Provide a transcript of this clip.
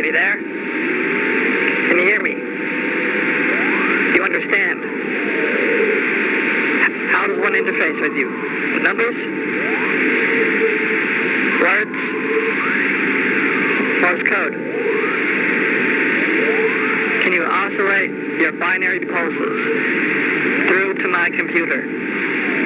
you there? Can you hear me? Do you understand? How does one interface with you? Numbers? Words? Morse code? Can you oscillate your binary pulses through to my computer?